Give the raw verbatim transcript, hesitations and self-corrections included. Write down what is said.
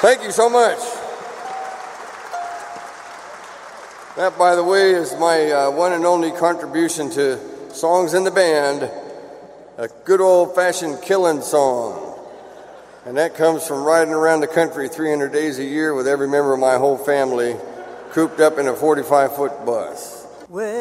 Thank you so much. That, by the way, is my uh, one and only contribution to Songs in the Band, a good old-fashioned killing song. And that comes from riding around the country three hundred days a year with every member of my whole family cooped up in a forty-five foot bus.